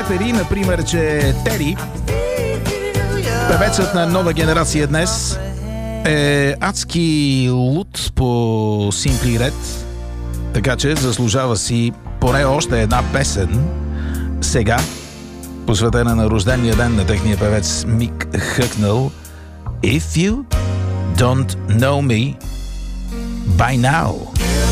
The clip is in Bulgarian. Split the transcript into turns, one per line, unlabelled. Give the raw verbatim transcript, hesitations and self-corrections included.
рапери, например, че Тери, певецът на нова генерация днес, е адски луд по Simply Red, така че заслужава си поне още една песен сега, посветена на рождения ден на техния певец Мик Хъкнъл. If you don't know me by now.